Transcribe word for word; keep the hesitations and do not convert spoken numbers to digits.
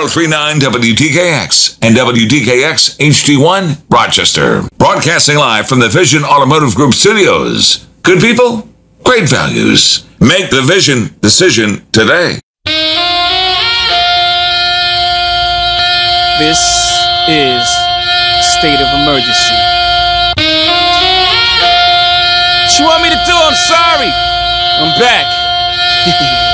oh three nine W T K X and W T K X H D one Rochester. Broadcasting live from the Vision Automotive Group studios. Good people, great values. Make the Vision decision today. This is state of emergency. What you want me to do? I'm sorry. I'm back.